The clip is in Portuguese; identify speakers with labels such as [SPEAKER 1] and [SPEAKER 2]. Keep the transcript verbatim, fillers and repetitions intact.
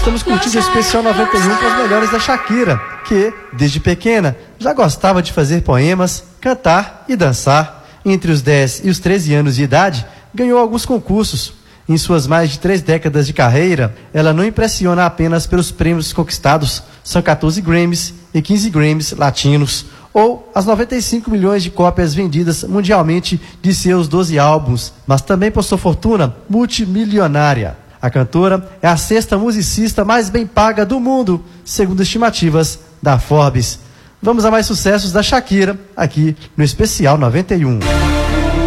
[SPEAKER 1] estamos curtindo o especial noventa e um com as melhores da Shakira, que, desde pequena, já gostava de fazer poemas, cantar e dançar. Entre os dez e os treze anos de idade, ganhou alguns concursos. Em suas mais de três décadas de carreira, ela não impressiona apenas pelos prêmios conquistados, são quatorze Grammys e quinze Grammys latinos, ou as noventa e cinco milhões de cópias vendidas mundialmente de seus doze álbuns, mas também por sua fortuna multimilionária. A cantora é a sexta musicista mais bem paga do mundo, segundo estimativas da Forbes. Vamos a mais sucessos da Shakira, aqui no Especial noventa e um.